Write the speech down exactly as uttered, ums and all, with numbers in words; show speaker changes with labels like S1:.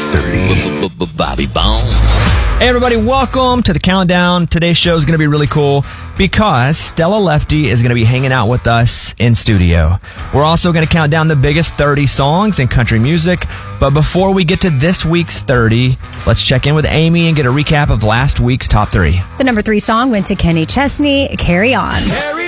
S1: thirty.
S2: Bobby Bones.
S3: Hey everybody, welcome to the countdown. Today's show is going to be really cool because Stella Lefty is going to be hanging out with us in studio. We're also going to count down the biggest thirty songs in country music. But before we get to this week's thirty, let's check in with Amy and get a recap of last week's top three.
S4: The number three song went to Kenny Chesney, Carry On.
S1: Carry